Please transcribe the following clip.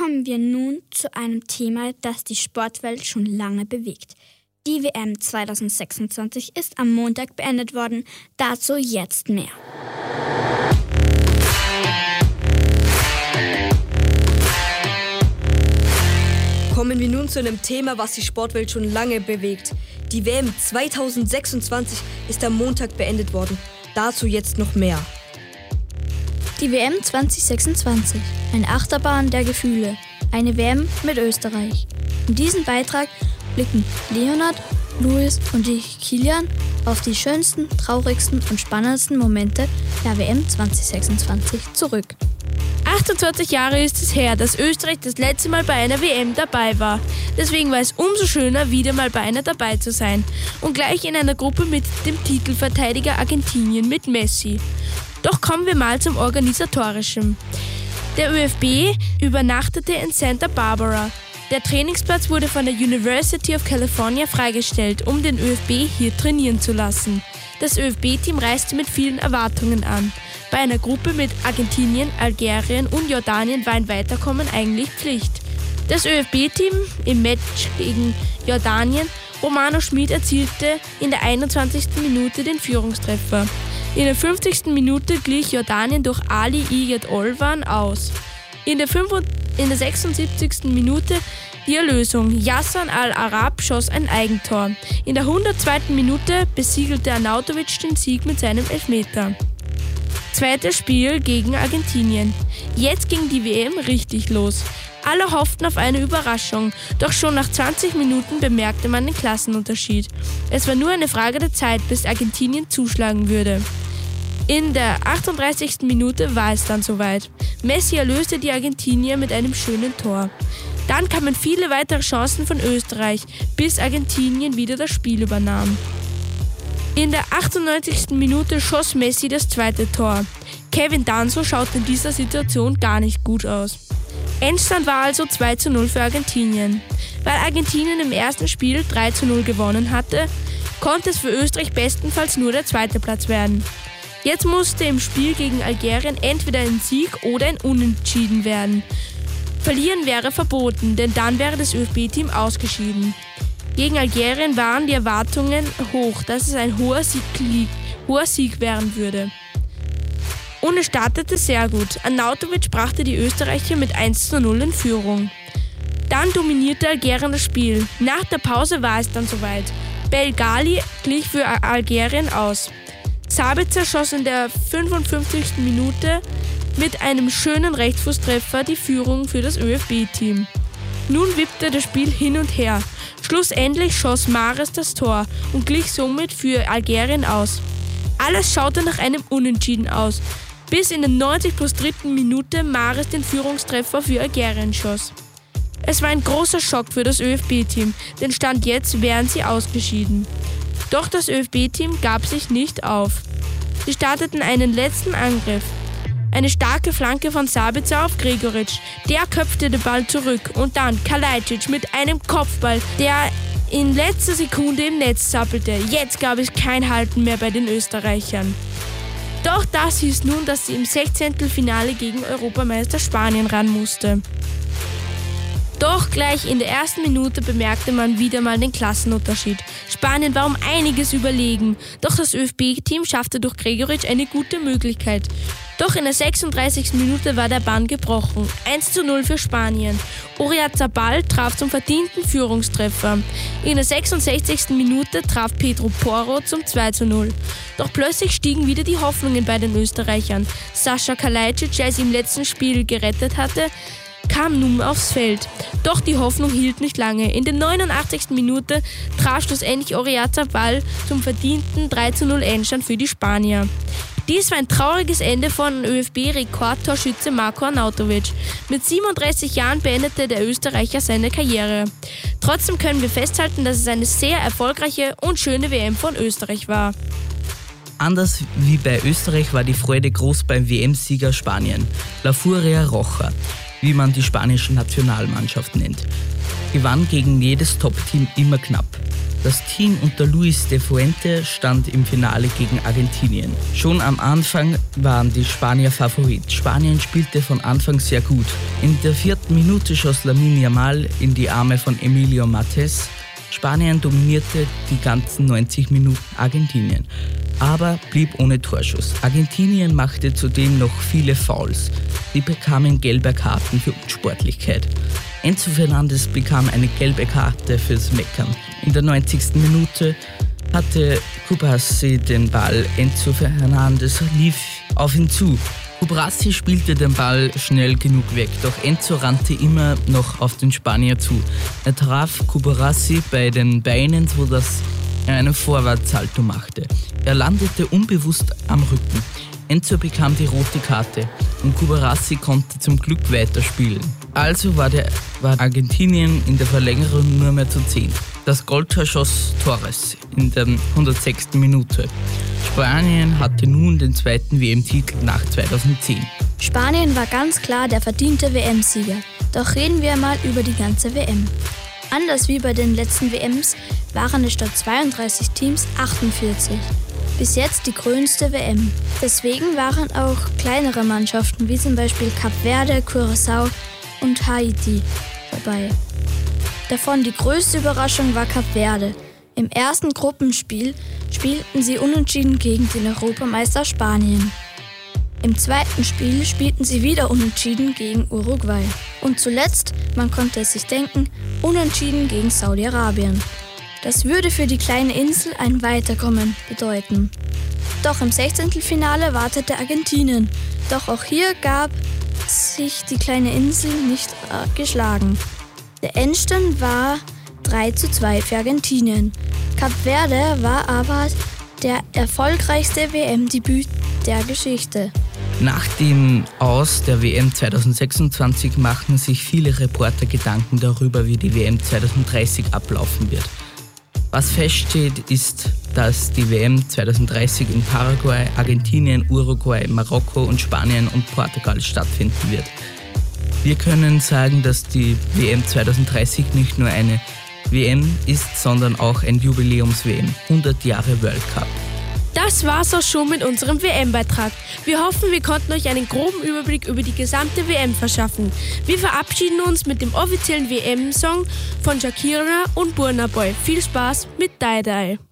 Kommen wir nun zu einem Thema, das die Sportwelt schon lange bewegt. Die WM 2026 ist am Montag beendet worden, dazu jetzt mehr. Kommen wir nun zu einem Thema, was die Sportwelt schon lange bewegt. Die WM 2026 ist am Montag beendet worden. Dazu jetzt noch mehr. Die WM 2026, eine Achterbahn der Gefühle, eine WM mit Österreich. In diesem Beitrag blicken Leonhard, Luis und ich, Kilian, auf die schönsten, traurigsten und spannendsten Momente der WM 2026 zurück. 28 Jahre ist es her, dass Österreich das letzte Mal bei einer WM dabei war. Deswegen war es umso schöner, wieder mal bei einer dabei zu sein. Und gleich in einer Gruppe mit dem Titelverteidiger Argentinien mit Messi. Doch kommen wir mal zum Organisatorischen. Der ÖFB übernachtete in Santa Barbara. Der Trainingsplatz wurde von der University of California freigestellt, um den ÖFB hier trainieren zu lassen. Das ÖFB-Team reiste mit vielen Erwartungen an. Bei einer Gruppe mit Argentinien, Algerien und Jordanien war ein Weiterkommen eigentlich Pflicht. Das ÖFB-Team im Match gegen Jordanien, Romano Schmid erzielte in der 21. Minute den Führungstreffer. In der 50. Minute glich Jordanien durch Ali Iyad Olvan aus. In der 76. Minute die Erlösung. Yassan Al-Arab schoss ein Eigentor. In der 102. Minute besiegelte Arnautovic den Sieg mit seinem Elfmeter. Zweites Spiel gegen Argentinien. Jetzt ging die WM richtig los. Alle hofften auf eine Überraschung, doch schon nach 20 Minuten bemerkte man den Klassenunterschied. Es war nur eine Frage der Zeit, bis Argentinien zuschlagen würde. In der 38. Minute war es dann soweit. Messi erlöste die Argentinier mit einem schönen Tor. Dann kamen viele weitere Chancen von Österreich, bis Argentinien wieder das Spiel übernahm. In der 98. Minute schoss Messi das zweite Tor. Kevin Danso schaute in dieser Situation gar nicht gut aus. Endstand war also 2:0 für Argentinien. Weil Argentinien im ersten Spiel 3:0 gewonnen hatte, konnte es für Österreich bestenfalls nur der zweite Platz werden. Jetzt musste im Spiel gegen Algerien entweder ein Sieg oder ein Unentschieden werden. Verlieren wäre verboten, denn dann wäre das ÖFB-Team ausgeschieden. Gegen Algerien waren die Erwartungen hoch, dass es ein hoher Sieg werden würde. Und es startete sehr gut. Arnautovic brachte die Österreicher mit 1:0 in Führung. Dann dominierte Algerien das Spiel. Nach der Pause war es dann soweit. Belgali glich für Algerien aus. Sabitzer schoss in der 55. Minute mit einem schönen Rechtsfußtreffer die Führung für das ÖFB-Team. Nun wippte das Spiel hin und her. Schlussendlich schoss Mahrez das Tor und glich somit für Algerien aus. Alles schaute nach einem Unentschieden aus, bis in der 90+3. Minute Mahrez den Führungstreffer für Algerien schoss. Es war ein großer Schock für das ÖFB-Team, denn Stand jetzt wären sie ausgeschieden. Doch das ÖFB-Team gab sich nicht auf. Sie starteten einen letzten Angriff. Eine starke Flanke von Sabitzer auf Gregoritsch. Der köpfte den Ball zurück und dann Kalajdzic mit einem Kopfball, der in letzter Sekunde im Netz zappelte. Jetzt gab es kein Halten mehr bei den Österreichern. Doch das hieß nun, dass sie im 16. Finale gegen Europameister Spanien ran musste. Doch gleich in der ersten Minute bemerkte man wieder mal den Klassenunterschied. Spanien war um einiges überlegen, doch das ÖFB-Team schaffte durch Gregoritsch eine gute Möglichkeit. Doch in der 36. Minute war der Bann gebrochen. 1:0 für Spanien. Oyarzabal traf zum verdienten Führungstreffer. In der 66. Minute traf Pedro Porro zum 2:0. Doch plötzlich stiegen wieder die Hoffnungen bei den Österreichern. Sascha Kalajdzic, der sie im letzten Spiel gerettet hatte, kam nun aufs Feld. Doch die Hoffnung hielt nicht lange. In der 89. Minute traf schlussendlich Oyarzabal zum verdienten 3:0 Endstand für die Spanier. Dies war ein trauriges Ende von ÖFB-Rekordtorschütze Marko Arnautovic. Mit 37 Jahren beendete der Österreicher seine Karriere. Trotzdem können wir festhalten, dass es eine sehr erfolgreiche und schöne WM von Österreich war. Anders wie bei Österreich war die Freude groß beim WM-Sieger Spanien, La Furia Roja, wie man die spanische Nationalmannschaft nennt. Gewann gegen jedes Top-Team immer knapp. Das Team unter Luis de Fuente stand im Finale gegen Argentinien. Schon am Anfang waren die Spanier Favorit. Spanien spielte von Anfang sehr gut. In der 4. Minute schoss Lamine Yamal in die Arme von Emilio Martes. Spanien dominierte die ganzen 90 Minuten Argentinien, aber blieb ohne Torschuss. Argentinien machte zudem noch viele Fouls. Sie bekamen gelbe Karten für Unsportlichkeit. Enzo Fernandes bekam eine gelbe Karte fürs Meckern. In der 90. Minute hatte Cubarsí den Ball. Enzo Fernandes lief auf ihn zu. Cubarsí spielte den Ball schnell genug weg, doch Enzo rannte immer noch auf den Spanier zu. Er traf Cubarsí bei den Beinen, sodass er einen Vorwärtssalto machte. Er landete unbewusst am Rücken. Enzo bekam die rote Karte und Cubarsí konnte zum Glück weiterspielen. Also war Argentinien in der Verlängerung nur mehr zu 10. Das Goldtor schoss Torres in der 106. Minute. Spanien hatte nun den zweiten WM-Titel nach 2010. Spanien war ganz klar der verdiente WM-Sieger. Doch reden wir mal über die ganze WM. Anders wie bei den letzten WMs waren es statt 32 Teams 48. Bis jetzt die größte WM. Deswegen waren auch kleinere Mannschaften wie zum Beispiel Kap Verde, Curaçao und Haiti dabei. Davon die größte Überraschung war Kap Verde. Im ersten Gruppenspiel spielten sie unentschieden gegen den Europameister Spanien. Im zweiten Spiel spielten sie wieder unentschieden gegen Uruguay. Und zuletzt, man konnte es sich denken, unentschieden gegen Saudi-Arabien. Das würde für die kleine Insel ein Weiterkommen bedeuten. Doch im 16. Finale wartete Argentinien. Doch auch hier gab sich die kleine Insel nicht geschlagen. Der Endstand war 3:2 für Argentinien. Kap Verde war aber der erfolgreichste WM-Debüt der Geschichte. Nach dem Aus der WM 2026 machen sich viele Reporter Gedanken darüber, wie die WM 2030 ablaufen wird. Was feststeht, ist, dass die WM 2030 in Paraguay, Argentinien, Uruguay, Marokko und Spanien und Portugal stattfinden wird. Wir können sagen, dass die WM 2030 nicht nur eine WM ist, sondern auch ein Jubiläums-WM, 100 Jahre World Cup. Das war's auch schon mit unserem WM-Beitrag. Wir hoffen, wir konnten euch einen groben Überblick über die gesamte WM verschaffen. Wir verabschieden uns mit dem offiziellen WM-Song von Shakira und Burna Boy. Viel Spaß mit Die Die.